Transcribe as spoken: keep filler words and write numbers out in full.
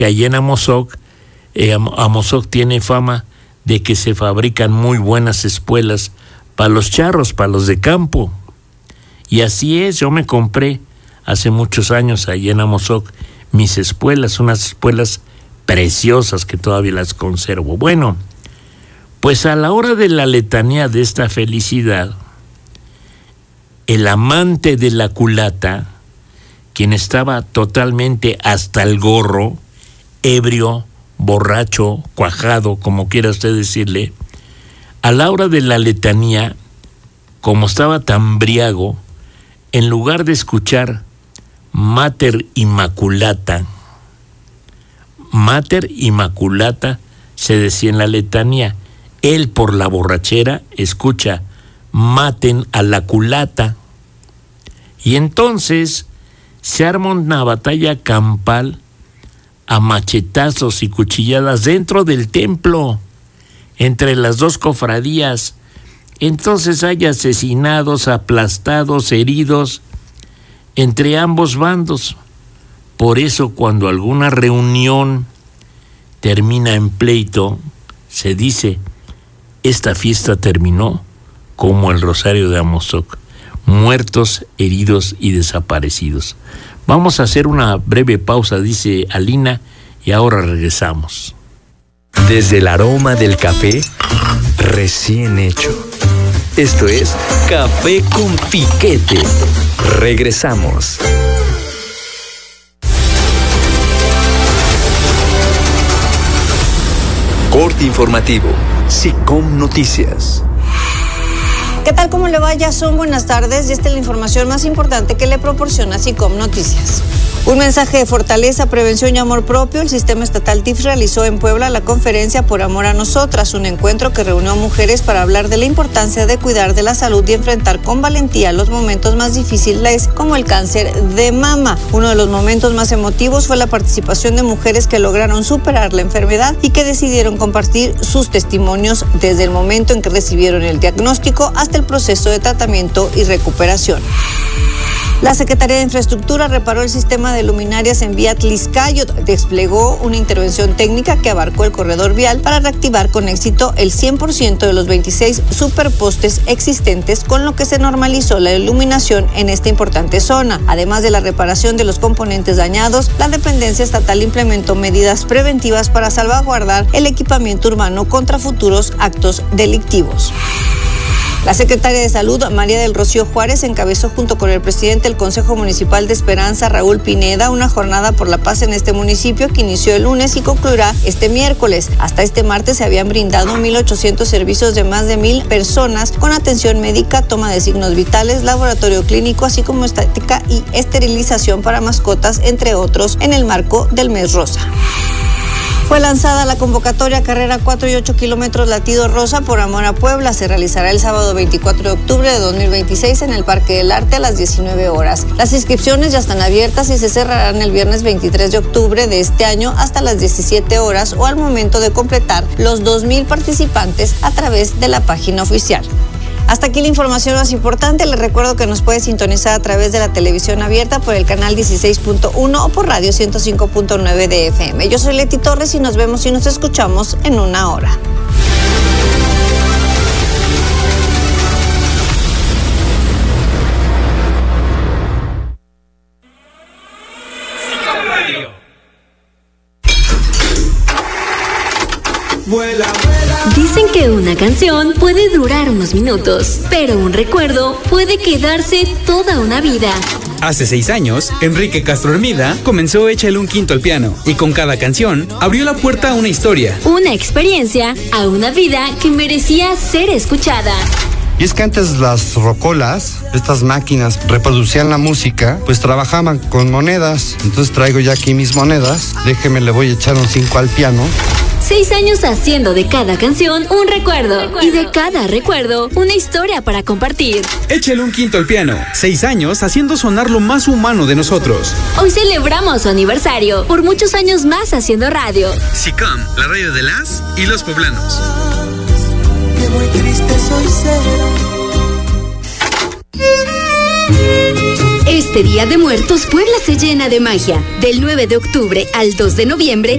que allá en Amozoc, eh, Amozoc tiene fama de que se fabrican muy buenas espuelas para los charros, para los de campo. Y así es, yo me compré hace muchos años allá en Amozoc mis espuelas, unas espuelas preciosas que todavía las conservo. Bueno, pues a la hora de la letanía de esta felicidad, el amante de la culata, quien estaba totalmente hasta el gorro, ebrio, borracho, cuajado, como quiera usted decirle, a la hora de la letanía, como estaba tan briago, en lugar de escuchar Mater Immaculata, Mater Immaculata se decía en la letanía, él por la borrachera escucha maten a la culata. Y entonces se arma una batalla campal a machetazos y cuchilladas dentro del templo, entre las dos cofradías. Entonces hay asesinados, aplastados, heridos entre ambos bandos. Por eso cuando alguna reunión termina en pleito, se dice, esta fiesta terminó como el Rosario de Amozoc, muertos, heridos y desaparecidos. Vamos a hacer una breve pausa, dice Alina, y ahora regresamos. Desde el aroma del café recién hecho. Esto es Café con Piquete. Regresamos. Corte informativo. SICOM Noticias. ¿Qué tal? ¿Cómo le va? Ya son buenas tardes y esta es la información más importante que le proporciona SICOM Noticias. Un mensaje de fortaleza, prevención y amor propio. El Sistema Estatal T I F realizó en Puebla la conferencia Por Amor a Nosotras, un encuentro que reunió a mujeres para hablar de la importancia de cuidar de la salud y enfrentar con valentía los momentos más difíciles como el cáncer de mama. Uno de los momentos más emotivos fue la participación de mujeres que lograron superar la enfermedad y que decidieron compartir sus testimonios desde el momento en que recibieron el diagnóstico hasta el proceso de tratamiento y recuperación. La Secretaría de Infraestructura reparó el sistema de luminarias en vía Tliscayo, desplegó una intervención técnica que abarcó el corredor vial para reactivar con éxito el cien por ciento de los veintiséis superpostes existentes, con lo que se normalizó la iluminación en esta importante zona. Además de la reparación de los componentes dañados, la dependencia estatal implementó medidas preventivas para salvaguardar el equipamiento urbano contra futuros actos delictivos. La secretaria de Salud, María del Rocío Juárez, encabezó junto con el presidente del Consejo Municipal de Esperanza, Raúl Pineda, una jornada por la paz en este municipio que inició el lunes y concluirá este miércoles. Hasta este martes se habían brindado mil ochocientos servicios de más de mil personas con atención médica, toma de signos vitales, laboratorio clínico, así como estática y esterilización para mascotas, entre otros, en el marco del Mes Rosa. Fue lanzada la convocatoria Carrera cuatro y ocho kilómetros Latido Rosa por Amor a Puebla. Se realizará el sábado veinticuatro de octubre de dos mil veintiséis en el Parque del Arte a las diecinueve horas. Las inscripciones ya están abiertas y se cerrarán el viernes veintitrés de octubre de este año hasta las diecisiete horas o al momento de completar los dos mil participantes a través de la página oficial. Hasta aquí la información más importante. Les recuerdo que nos puede sintonizar a través de la televisión abierta por el canal dieciséis punto uno o por radio ciento cinco punto nueve de F M. Yo soy Leti Torres y nos vemos y nos escuchamos en una hora. Vuela, vuela. Dicen que una canción puede durar unos minutos, pero un recuerdo puede quedarse toda una vida. Hace seis años, Enrique Castro Hermida comenzó Échale un quinto al piano y con cada canción abrió la puerta a una historia, una experiencia, a una vida que merecía ser escuchada. Y es que antes las rocolas, estas máquinas reproducían la música, pues trabajaban con monedas. Entonces traigo ya aquí mis monedas, déjeme, le voy a echar un cinco al piano. Seis años haciendo de cada canción un recuerdo, recuerdo y de cada recuerdo una historia para compartir. Échale un quinto al piano. Seis años haciendo sonar lo más humano de nosotros. Hoy celebramos su aniversario, por muchos años más haciendo radio. SICOM, la radio de las y los poblanos. Que muy triste soy ser. Este Día de Muertos, Puebla se llena de magia. Del nueve de octubre al dos de noviembre,